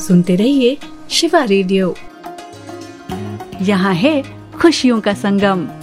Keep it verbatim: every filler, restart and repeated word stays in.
सुनते रहिए शिवा रेडियो। यहाँ है खुशियों का संगम।